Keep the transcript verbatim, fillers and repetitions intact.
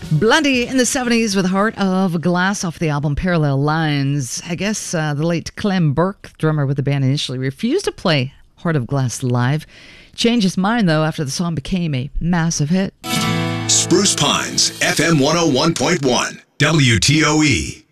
Blondie in the seventies with Heart of Glass off the album Parallel Lines. I guess uh, the late Clem Burke, drummer with the band, initially refused to play Heart of Glass live. Changed his mind, though, after the song became a massive hit. Spruce Pines, F M one oh one point one, W T O E.